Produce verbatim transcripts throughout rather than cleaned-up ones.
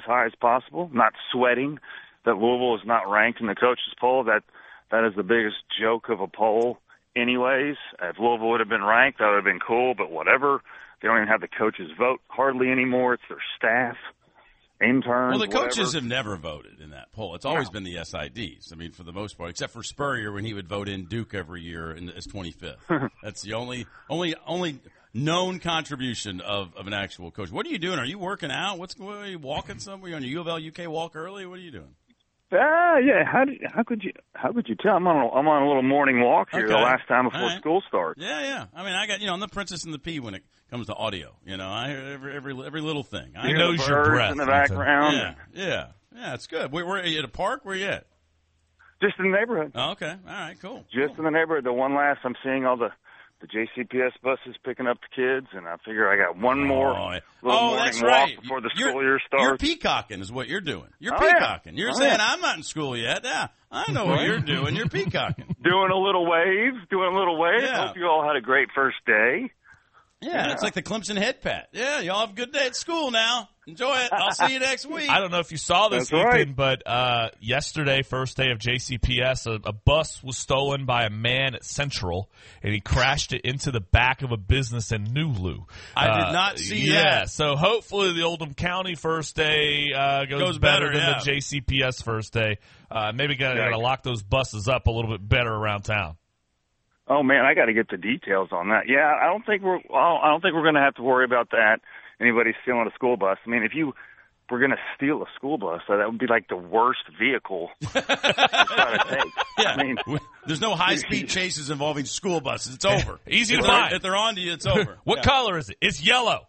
as high as possible, not sweating that Louisville is not ranked in the coaches poll. That that is the biggest joke of a poll anyways. If Louisville would have been ranked, that would have been cool, but whatever. They don't even have the coaches vote hardly anymore. It's their staff, interns, Well, the coaches whatever. have never voted in that poll. It's always No. been the S I Ds, I mean, for the most part, except for Spurrier when he would vote in Duke every year in, as twenty-fifth. That's the only only only known contribution of, of an actual coach. What are you doing? Are you working out? What's what, are you walking somewhere? You on your U of L U K walk early? What are you doing? Ah, yeah. How did, how could you how could you tell? I'm on a, I'm on a little morning walk here. Okay. The last time before All right. school starts. Yeah, yeah. I mean, I got you know, I'm the Princess and the Pea when it comes to audio. You know, I hear every every every little thing. I You know. hear the knows your birds breath, in the Ethan. background. Yeah, yeah, yeah. It's good. Where, where are you at a park? Where you at? Just in the neighborhood. Oh, okay. All right. Cool. Just in the neighborhood. The one last I'm seeing all the the J C P S buses picking up the kids, and I figure I got one more Oh, yeah. little oh morning that's walk right. before the You're- school year You're starts. peacocking is what you're doing. You're Oh, yeah. peacocking. You're Oh, saying, yeah. I'm not in school yet. Yeah, I know what you're doing. You're peacocking. Doing a little wave, doing a little wave. Yeah. Hope you all had a great first day. Yeah, Yeah. it's like the Clemson head pat. Yeah, y'all have a good day at school now. Enjoy it. I'll see you next week. I don't know if you saw this, That's Ethan, right. but uh, yesterday, first day of J C P S, a, a bus was stolen by a man at Central, and he crashed it into the back of a business in Nulu. I Uh, did not see yeah, that. so hopefully the Oldham County first day uh, goes, Goes better, better, than yeah. the J C P S first day. Uh, maybe got Yeah. to lock those buses up a little bit better around town. Oh man, I got to get the details on that. Yeah, I don't think we're well, I don't think we're going to have to worry about that. Anybody stealing a school bus? I mean, if you were going to steal a school bus, so that would be like the worst vehicle to try to take. Yeah. I mean, There's no high-speed chases involving school buses. It's over. Easy if to they're- find. If they're on to you, it's over. What Yeah. color is it? It's yellow.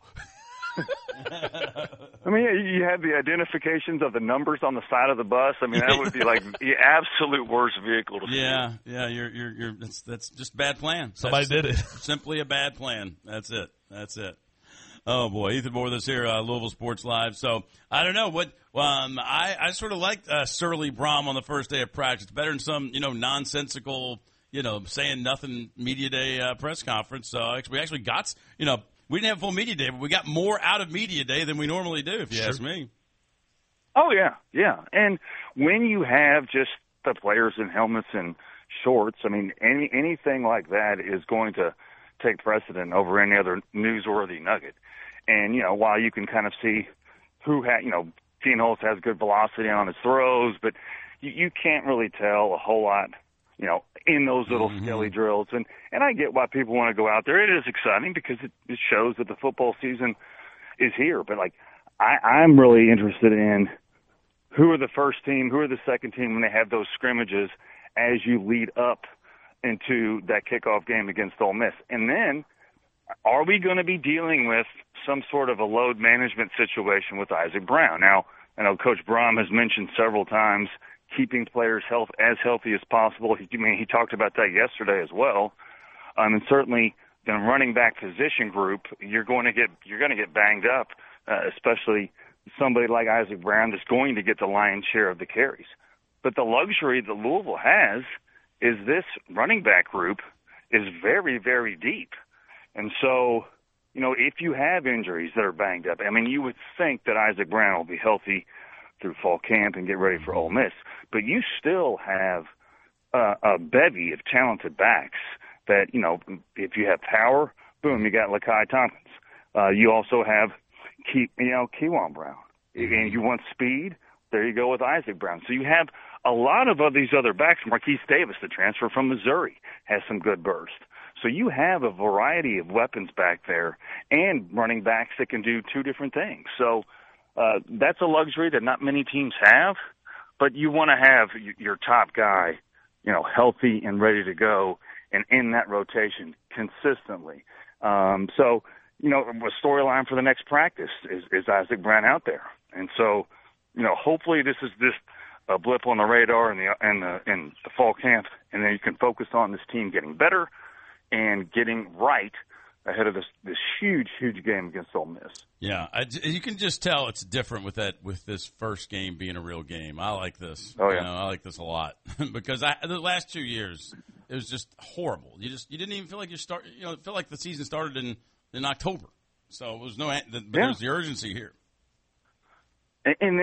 I mean, yeah, you have the identifications of the numbers on the side of the bus. I mean, that would be like the absolute worst vehicle to steal. Yeah, yeah, you're, you're, you're. That's that's just bad plan. Somebody That's did it. Simply a bad plan. That's it. That's it. Oh boy, Ethan Moore, this here, uh, Louisville Sports Live. So I don't know what. Um, I I sort of liked uh, Surly Brom on the first day of practice. It's better than some you know nonsensical you know saying nothing media day uh, press conference. So actually, we actually got s- you know we didn't have a full media day, but we got more out of media day than we normally do. If you Sure. ask me. Oh yeah, yeah. And when you have just the players in helmets and shorts, I mean, any anything like that is going to take precedent over any other newsworthy nugget. And you know, while you can kind of see who had, you know, Gene Holtz has good velocity on his throws, but you, you can't really tell a whole lot, you know, in those little Mm-hmm. skelly drills. And and I get why people want to go out there. It is exciting because it, it shows that the football season is here. But like, I, I'm really interested in who are the first team, who are the second team when they have those scrimmages as you lead up into that kickoff game against Ole Miss. And then, are we going to be dealing with some sort of a load management situation with Isaac Brown? Now, I know Coach Brom has mentioned several times keeping players health as healthy as possible. He, I mean, he talked about that yesterday as well. Um, and certainly, the running back position group, you're going to get you're going to get banged up, uh, especially somebody like Isaac Brown that's going to get the lion's share of the carries. But the luxury that Louisville has is this running back group is very, very deep. And so, you know, if you have injuries that are banged up, I mean, you would think that Isaac Brown will be healthy through fall camp and get ready for Ole Miss. But you still have uh, a bevy of talented backs that, you know, if you have power, boom, you got Lakai Tompkins. Uh, you also have, Key, you know, Kewan Brown. And you want speed, there you go with Isaac Brown. So you have a lot of these other backs. Marquise Davis, the transfer from Missouri, has some good burst. So you have a variety of weapons back there and running backs that can do two different things. So uh, that's a luxury that not many teams have, but you want to have your top guy, you know, healthy and ready to go and in that rotation consistently. Um, so, you know, a storyline for the next practice is, is Isaac Brown out there. And so, you know, hopefully this is just a blip on the radar in the, in the, in the fall camp, and then you can focus on this team getting better and getting right ahead of this this huge, huge game against Ole Miss. Yeah, I, you can just tell it's different with that with this first game being a real game. I like this. Oh yeah, you know, I like this a lot because I, the last two years it was just horrible. You just you didn't even feel like you start. You know, it felt like the season started in, in October. So it was no, but yeah. there's the urgency here. And, and